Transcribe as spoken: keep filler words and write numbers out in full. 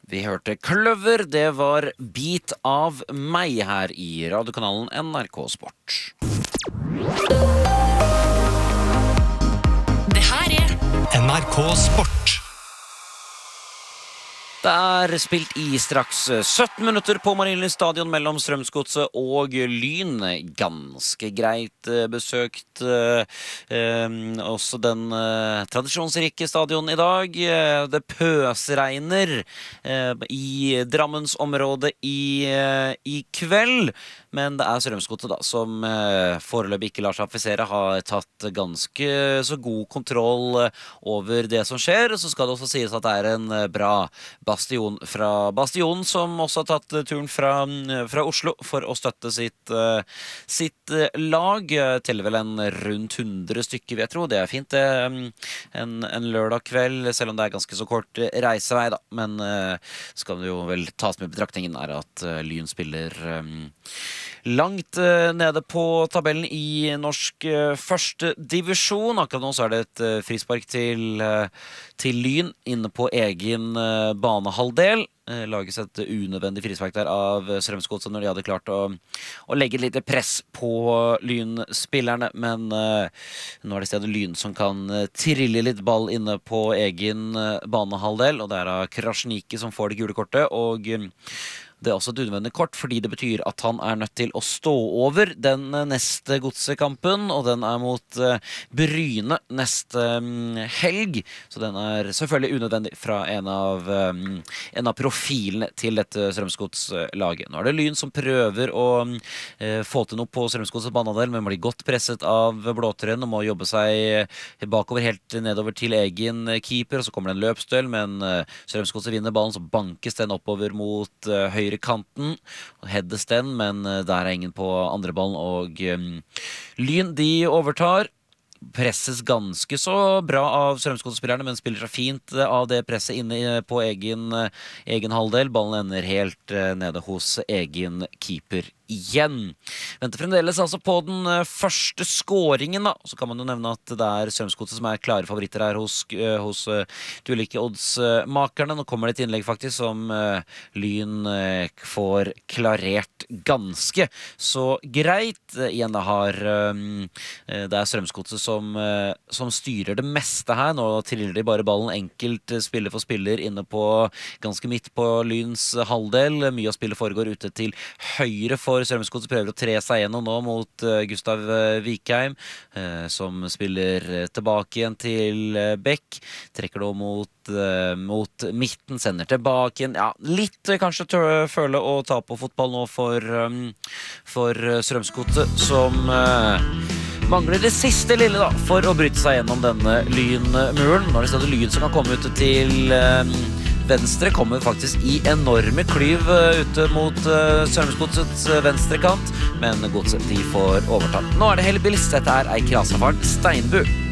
Vi hørte Kløver, det var Bit av meg her i radiokanalen N R K Sport. Det her er N R K Sport. Det er spilt i straks sytten minutter på Marienlyst stadion mellom Strømsgodset og Lyn. Ganske greit besøkt. Eh, også den eh, tradisjonsrike stadion i dag. Det pøsregner eh, i Drammensområdet i, eh, i kveld. Men det er Strømsgodset da, som eh, foreløpig ikke lar seg affisere, har tatt ganske så god kontroll over det som skjer. Så skal det også sies at det er en bra bastion fra Bastionen, som også har tatt turen fra, fra Oslo for å støtte sitt, sitt lag. Teller vel en rundt hundre stykker, vil jeg tro. Det er fint, det. En, en lørdag kveld, selv om det er ganske så kort reisevei, da. Men skal det jo vel tas med betraktningen er at Lyn spiller langt nede på tabellen i norsk første divisjon. Akkurat nå så er det et frispark til, til Lyn inne på egen banehalvdel. Lages et unødvendig frispark der av Strømsgodset når de hadde klart å, å legge et lite press på Lyn-spillerne, men uh, nå er det stedet Lyn som kan trille litt ball inne på egen banehalvdel, og det er Krasniki som får det gule kortet, og um, det er også et unødvendig kort, fordi det betyr at han er nødt til å stå over den neste godsekampen, og den er mot uh, Bryne neste um, helg, så den er selvfølgelig unødvendig fra en av, um, en av profilene til dette Strømsgodslaget. Nå er det Lyn som prøver å uh, få til noe på Strømsgodsets banehalvdel, men blir godt presset av blåtrøyen og må jobbe seg bakover helt nedover til egen keeper, og så kommer det en løpsdøl, men uh, Strømsgodset vinner ballen, så bankes den oppover mot uh, høyre kanten og heades den, men der er ingen på andre ballen, og um, Lyn de overtar. Presses ganske så bra av Strømsgodset-spillerne, men spiller så fint av det presset inne på egen, egen halvdel. Ballen ender helt nede hos egen keeper igjen. Venter fremdeles altså på den første scoringen da. Så kan man jo nevne at det er Strømsgodset som er klare favoritter her hos, hos de ulike oddsmakerne. Nå kommer det et innlegg faktisk som Lyn får klarert ganske så greit. Igjen det har det er Strømsgodset som, som styrer det meste her. Nå triller de bare ballen enkelt spiller for spiller inne på ganske midt på Lyns halvdel. Mye av spillet foregår ute til høyre for Strømsgodset, prøver å tre seg gjennom nå mot uh, Gustav uh, Vikheim, uh, som spiller uh, tilbake igjen til uh, Beck, trekker nå mot, uh, mot midten, sender tilbake igjen, ja, litt uh, kanskje til å føle å ta på fotball nå for, um, for uh, Strømsgodset, som uh, mangler det siste lille da, for å bryte seg gjennom denne lynmuren. Nå er det stedet Lyn som kan komme ut til uh, venstre, kommer faktisk i enorme klyv uh, ute mot uh, Strømsgodsets uh, venstre kant, men godset de får overtatt. Nå er det Hellbillies, dette er Eik Rasafart Steinbu.